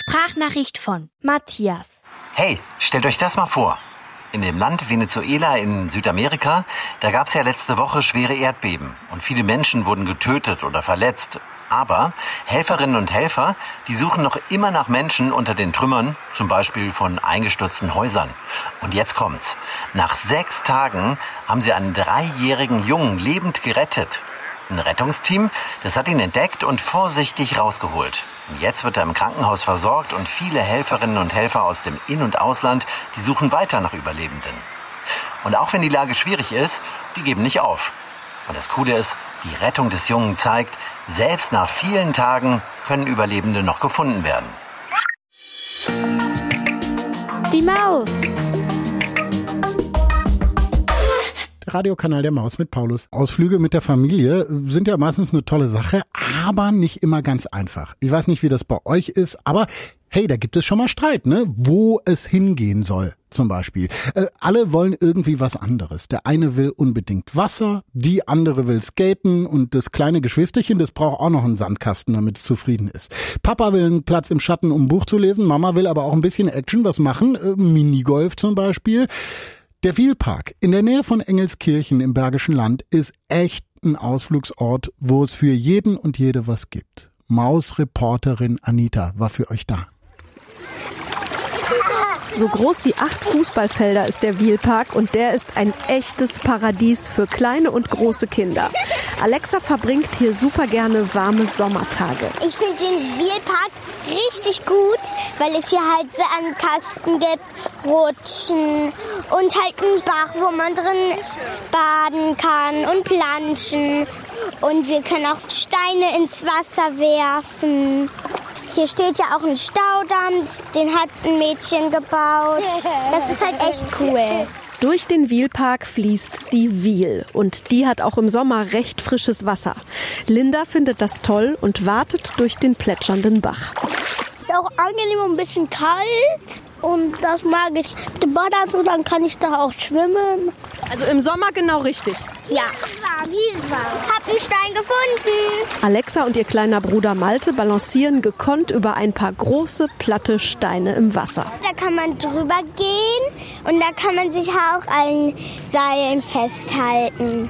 Sprachnachricht von Matthias. Hey, stellt euch das mal vor. In dem Land Venezuela in Südamerika, da gab es ja letzte Woche schwere Erdbeben und viele Menschen wurden getötet oder verletzt. Aber Helferinnen und Helfer, die suchen noch immer nach Menschen unter den Trümmern, zum Beispiel von eingestürzten Häusern. Und jetzt kommt's. Nach 6 Tagen haben sie einen 3-jährigen Jungen lebend gerettet. Ein Rettungsteam, das hat ihn entdeckt und vorsichtig rausgeholt. Und jetzt wird er im Krankenhaus versorgt und viele Helferinnen und Helfer aus dem In- und Ausland, die suchen weiter nach Überlebenden. Und auch wenn die Lage schwierig ist, die geben nicht auf. Und das Coole ist, die Rettung des Jungen zeigt, selbst nach vielen Tagen können Überlebende noch gefunden werden. Die Maus. Der Radiokanal der Maus mit Paulus. Ausflüge mit der Familie sind ja meistens eine tolle Sache, aber nicht immer ganz einfach. Ich weiß nicht, wie das bei euch ist, aber hey, da gibt es schon mal Streit, ne? Wo es hingehen soll, zum Beispiel. Alle wollen irgendwie was anderes. Der eine will unbedingt Wasser, die andere will skaten und das kleine Geschwisterchen, das braucht auch noch einen Sandkasten, damit es zufrieden ist. Papa will einen Platz im Schatten, um ein Buch zu lesen. Mama will aber auch ein bisschen Action, was machen. Minigolf zum Beispiel. Der Wielpark in der Nähe von Engelskirchen im Bergischen Land ist echt ein Ausflugsort, wo es für jeden und jede was gibt. Mausreporterin Anita war für euch da. So groß wie 8 Fußballfelder ist der Wielpark und der ist ein echtes Paradies für kleine und große Kinder. Alexa verbringt hier super gerne warme Sommertage. Ich finde den Wielpark richtig gut, weil es hier halt Sandkasten gibt, Rutschen und halt einen Bach, wo man drin baden kann und planschen. Und wir können auch Steine ins Wasser werfen. Hier steht ja auch ein Staudamm, den hat ein Mädchen gebaut. Das ist halt echt cool. Durch den Wielpark fließt die Wiel und die hat auch im Sommer recht frisches Wasser. Linda findet das toll und wartet durch den plätschernden Bach. Ist auch angenehm und ein bisschen kalt und das mag ich. Mit dem Badeanzug, dann kann ich da auch schwimmen. Also im Sommer genau richtig. Ja. Hab einen Stein gefunden. Alexa und ihr kleiner Bruder Malte balancieren gekonnt über ein paar große, platte Steine im Wasser. Da kann man drüber gehen und da kann man sich auch an Seilen festhalten.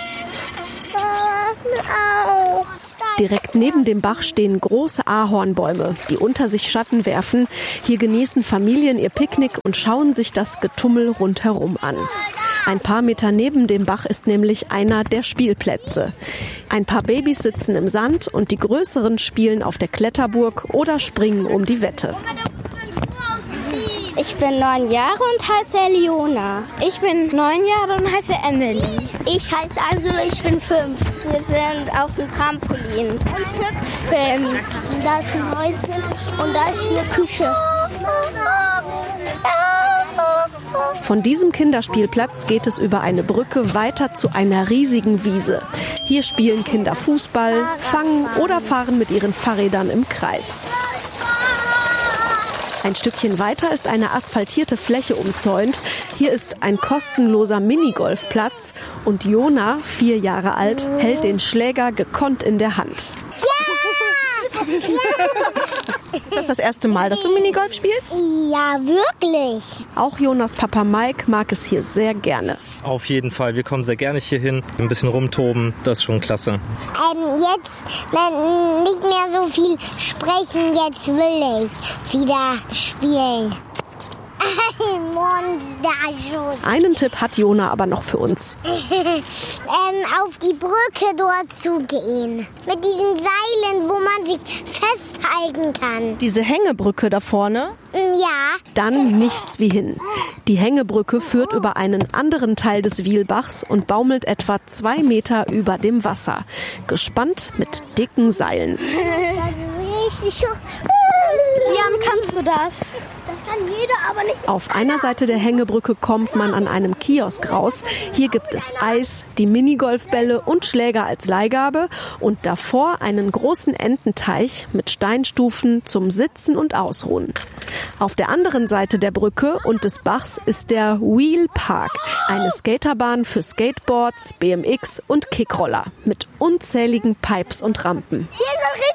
Direkt neben dem Bach stehen große Ahornbäume, die unter sich Schatten werfen. Hier genießen Familien ihr Picknick und schauen sich das Getummel rundherum an. Ein paar Meter neben dem Bach ist nämlich einer der Spielplätze. Ein paar Babys sitzen im Sand und die Größeren spielen auf der Kletterburg oder springen um die Wette. Ich bin 9 Jahre und heiße Eliona. Ich bin 9 Jahre und heiße Emily. Ich heiße Angela, ich bin 5. Wir sind auf dem Trampolin und hüpfen. Da ist ein Häuschen und da ist eine Küche. Von diesem Kinderspielplatz geht es über eine Brücke weiter zu einer riesigen Wiese. Hier spielen Kinder Fußball, fangen oder fahren mit ihren Fahrrädern im Kreis. Ein Stückchen weiter ist eine asphaltierte Fläche umzäunt. Hier ist ein kostenloser Minigolfplatz und Jona, 4 Jahre alt, hält den Schläger gekonnt in der Hand. Ist das erste Mal, dass du Minigolf spielst? Ja, wirklich. Auch Jonas Papa Mike mag es hier sehr gerne. Auf jeden Fall, wir kommen sehr gerne hier hin. Ein bisschen rumtoben, das ist schon klasse. Jetzt nicht mehr so viel sprechen, jetzt will ich wieder spielen. Einen Tipp hat Jona aber noch für uns. Auf die Brücke dort zu gehen. Mit diesen Seilen, wo man sich festhalten kann. Diese Hängebrücke da vorne? Ja. Dann nichts wie hin. Die Hängebrücke führt über einen anderen Teil des Wielbachs und baumelt etwa 2 Meter über dem Wasser. Gespannt mit dicken Seilen. Das ist richtig hoch. Jan, kannst du das? Das kann jeder, aber nicht. Auf einer Seite der Hängebrücke kommt man an einem Kiosk raus. Hier gibt es Eis, die Minigolfbälle und Schläger als Leihgabe und davor einen großen Ententeich mit Steinstufen zum Sitzen und Ausruhen. Auf der anderen Seite der Brücke und des Bachs ist der Wheelpark, eine Skaterbahn für Skateboards, BMX und Kickroller mit unzähligen Pipes und Rampen. Hier ist was richtig Cooles.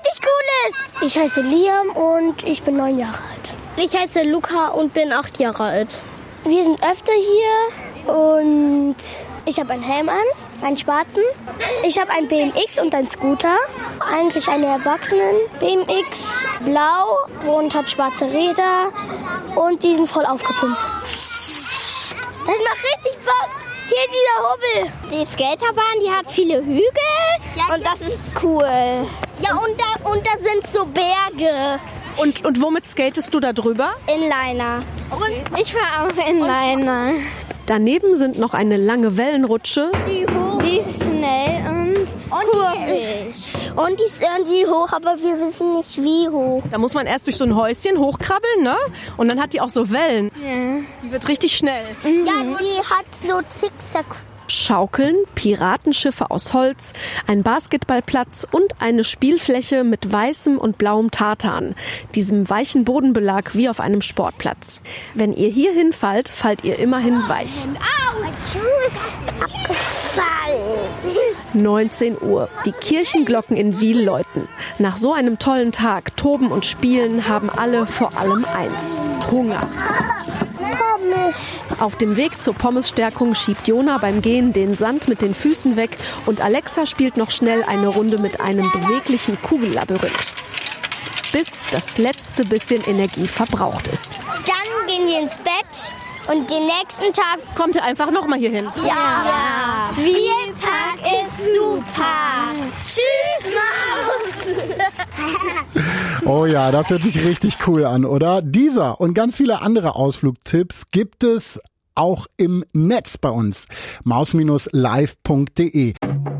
cool ist. Ich heiße Liam und ich bin 9 Jahre alt. Ich heiße Luca und bin 8 Jahre alt. Wir sind öfter hier und ich habe einen Helm an, einen schwarzen. Ich habe einen BMX und einen Scooter. Eigentlich eine Erwachsenen BMX, blau und hat schwarze Räder und die sind voll aufgepumpt. Das macht richtig Bock. Hier dieser Hubbel. Die Skaterbahn, die hat viele Hügel und das ist cool. Ja, und da sind so Berge. Und womit skatest du da drüber? Inliner. Und ich fahre auch Inliner. Daneben sind noch eine lange Wellenrutsche. Die ist schnell und kurvig. Und die ist irgendwie hoch, aber wir wissen nicht, wie hoch. Da muss man erst durch so ein Häuschen hochkrabbeln, ne? Und dann hat die auch so Wellen. Ja. Die wird richtig schnell. Ja, die hat so Zickzack. Schaukeln, Piratenschiffe aus Holz, ein Basketballplatz und eine Spielfläche mit weißem und blauem Tartan, diesem weichen Bodenbelag wie auf einem Sportplatz. Wenn ihr hier hinfallt, fallt ihr immerhin weich. Au, mein Fuß abgefallen. 19 Uhr. Die Kirchenglocken in Wil läuten. Nach so einem tollen Tag, Toben und Spielen, haben alle vor allem eins: Hunger. Auf dem Weg zur Pommesstärkung schiebt Jona beim Gehen den Sand mit den Füßen weg und Alexa spielt noch schnell eine Runde mit einem beweglichen Kugellabyrinth, bis das letzte bisschen Energie verbraucht ist. Dann gehen wir ins Bett und den nächsten Tag Kommt ihr einfach nochmal hier hin? Ja. Wildpark ist super. Tschüss, Maus. Oh ja, das hört sich richtig cool an, oder? Dieser und ganz viele andere Ausflugtipps gibt es auch im Netz bei uns. maus-live.de.